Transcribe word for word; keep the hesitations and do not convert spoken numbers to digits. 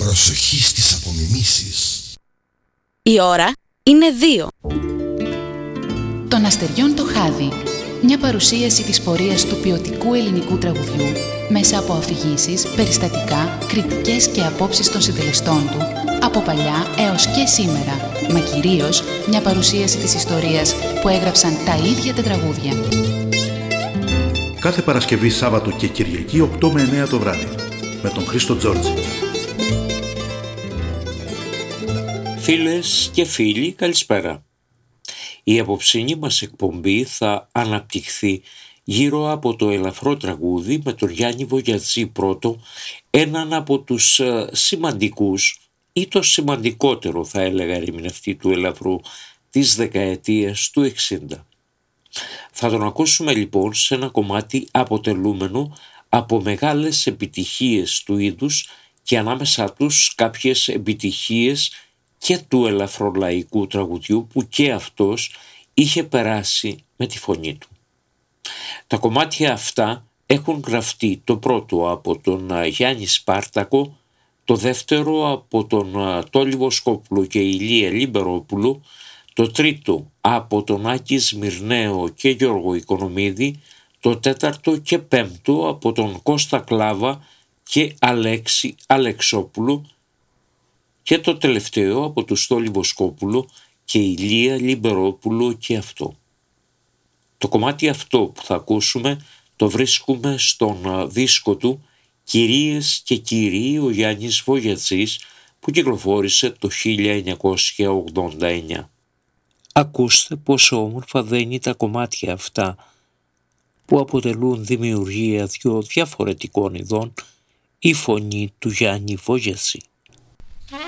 Προσοχή στις απομιμήσεις. Η ώρα είναι δύο. Των αστεριών το χάδι. Μια παρουσίαση της πορείας του ποιοτικού ελληνικού τραγουδιού μέσα από αφηγήσεις, περιστατικά, κριτικές και απόψεις των συντελεστών του από παλιά έως και σήμερα, μα κυρίως μια παρουσίαση της ιστορίας που έγραψαν τα ίδια τα τραγούδια. Κάθε Παρασκευή, Σάββατο και Κυριακή οκτώ με εννέα το βράδυ με τον Χρήστο Τζόρτζη. Φίλες και φίλοι, καλησπέρα. Η απόψινή μας εκπομπή θα αναπτυχθεί γύρω από το ελαφρό τραγούδι με τον Γιάννη Βογιατζή πρώτο, έναν από τους σημαντικούς ή το σημαντικότερο, θα έλεγα, ερμηνευτή του ελαφρού της δεκαετίας του εξήντα. Θα τον ακούσουμε λοιπόν σε ένα κομμάτι αποτελούμενο από μεγάλες επιτυχίες του είδους και ανάμεσά τους κάποιες επιτυχίες και του ελαφρολαϊκού τραγουδιού που και αυτός είχε περάσει με τη φωνή του. Τα κομμάτια αυτά έχουν γραφτεί, το πρώτο από τον Γιάννη Σπάρτακο, το δεύτερο από τον Τόλι Βοσκόπουλο και Ηλία Λιμπερόπουλο, το τρίτο από τον Άκη Σμυρναίο και Γιώργο Οικονομίδη, το τέταρτο και πέμπτο από τον Κώστα Κλάβα και Αλέξη Αλεξόπουλο και το τελευταίο από τον Στόλι Βοσκόπουλο και Ηλία Λιμπερόπουλο και αυτό. Το κομμάτι αυτό που θα ακούσουμε το βρίσκουμε στον δίσκο του «Κυρίες και κύριοι» ο Γιάννης Βογιατζής που κυκλοφόρησε το χίλια εννιακόσια ογδόντα εννιά. Ακούστε πόσο όμορφα δένει τα κομμάτια αυτά που αποτελούν δημιουργία δυο διαφορετικών ειδών η φωνή του Γιάννη Βογιατζή.